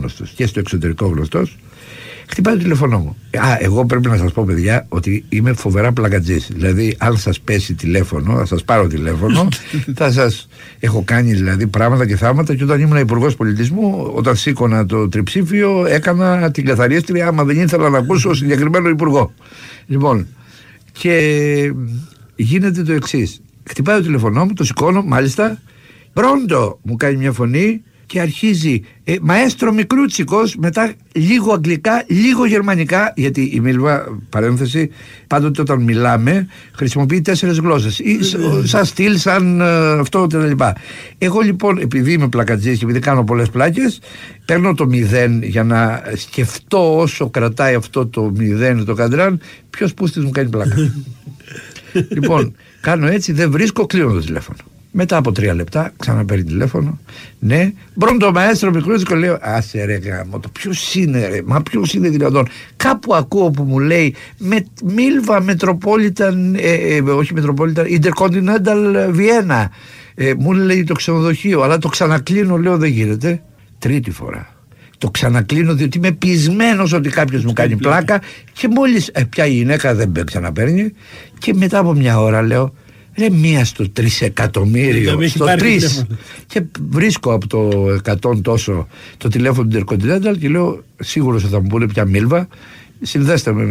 άγνωστος και στο εξωτερικό γνωστός. Χτυπάει το τηλέφωνό μου. Εγώ πρέπει να σας πω, παιδιά, ότι είμαι φοβερά πλακατζής. Δηλαδή, αν σας πέσει τηλέφωνο, θα σας πάρω τηλέφωνο, θα σας έχω κάνει δηλαδή πράγματα και θαύματα. Και όταν ήμουν υπουργός πολιτισμού, όταν σήκωνα το τριψήφιο, έκανα την καθαρίστρια, άμα δεν ήθελα να ακούσω συγκεκριμένο υπουργό. Λοιπόν, και γίνεται το εξής. Χτυπάει το τηλέφωνο μου, το σηκώνω, μάλιστα. Πρώντο, μου κάνει μια φωνή. Και αρχίζει μαέστρο Μικρούτσικος, μετά λίγο αγγλικά, λίγο γερμανικά, γιατί η Μίλβα, παρένθεση, πάντοτε όταν μιλάμε χρησιμοποιεί 4 γλώσσες, σαν στυλ, σαν αυτό κτλ. Εγώ λοιπόν, επειδή είμαι πλακατζής και επειδή κάνω πολλές πλάκες, παίρνω το 0 για να σκεφτώ όσο κρατάει αυτό το 0 το καντράν, ποιος πούστης μου κάνει πλάκα. Λοιπόν, κάνω έτσι, δεν βρίσκω, κλείνω το τηλέφωνο. Μετά από 3 λεπτά ξαναπαίρνει τηλέφωνο. Ναι, μπρόντο μαέστρο Μικρούτσικο, λέω. Άσε ρε γάμο, το ποιος είναι ρε, μα ποιος είναι δυνατόν. Κάπου ακούω που μου λέει Μίλβα Metropolitan, όχι Metropolitan, Intercontinental Vienna. Μου λέει το ξενοδοχείο, αλλά το ξανακλίνω, λέω δεν γίνεται. 3η φορά. Το ξανακλίνω διότι είμαι πεισμένος ότι κάποιος μου κάνει πλάκα. Και μόλις πια η γυναίκα δεν ξαναπαίρνει. Και μετά από μια ώρα λέω. Ρε, 1 στο 3 εκατομμύριο, στο 3. Και βρίσκω από το 100 τόσο το τηλέφωνο του Intercontinental και λέω σίγουρος ότι θα μου πούνε πια Μίλβα. Συνδέστε με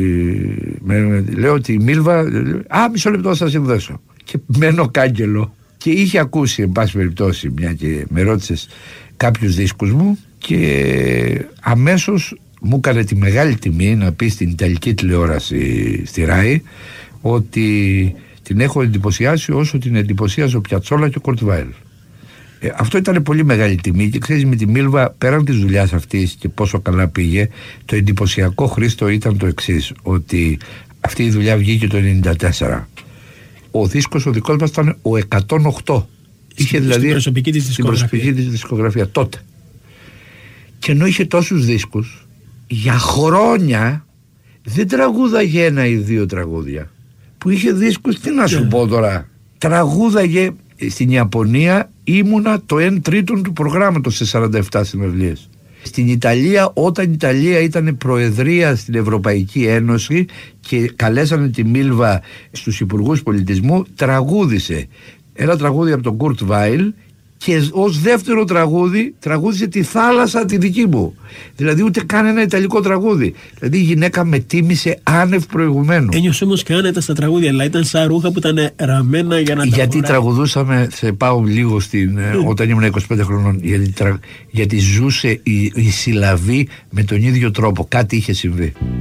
λέω ότι η Μίλβα. Μισό λεπτό θα σας συνδέσω. Και μένω κάγκελο. Και είχε ακούσει, εν πάση περιπτώσει, μια και με ρώτησες κάποιους δίσκους μου, και αμέσως μου έκανε τη μεγάλη τιμή να πει στην Ιταλική τηλεόραση στη ΡΑΗ ότι την έχω εντυπωσιάσει όσο την εντυπωσίασε ο Πιατσόλα και ο Κουρτ Βάιλ. Αυτό ήταν πολύ μεγάλη τιμή. Και ξέρεις, με τη Μίλβα, πέραν της δουλειάς αυτής και πόσο καλά πήγε, το εντυπωσιακό, Χρήστο, ήταν το εξής, ότι αυτή η δουλειά βγήκε το 1994. Ο δίσκος ο δικός μας ήταν ο 108. Είχε δηλαδή στην προσωπική της δισκογραφία τότε. Και ενώ είχε τόσους δίσκους, για χρόνια δεν τραγούδαγε 1 ή 2 τραγούδια. Που είχε δίσκους, τι να σου πω τώρα, τραγούδαγε. Στην Ιαπωνία ήμουνα το 1/3 του προγράμματος σε 47 συναυλίες. Στην Ιταλία, όταν η Ιταλία ήταν προεδρία στην Ευρωπαϊκή Ένωση και καλέσανε τη Μίλβα στους υπουργούς πολιτισμού, τραγούδισε ένα τραγούδι από τον Κουρτ Βάιλ και ως δεύτερο τραγούδι τραγούδισε τη θάλασσα τη δική μου. Δηλαδή ούτε καν ένα ιταλικό τραγούδι. Δηλαδή η γυναίκα με τίμησε άνευ προηγουμένου. Ένιωσε όμως και άνετα στα τραγούδια, αλλά ήταν σαν ρούχα που ήταν ραμμένα για να τα Γιατί τραγουδούσαμε, σε πάω λίγο όταν ήμουν 25 χρονών, γιατί ζούσε η συλλαβή με τον ίδιο τρόπο. Κάτι είχε συμβεί.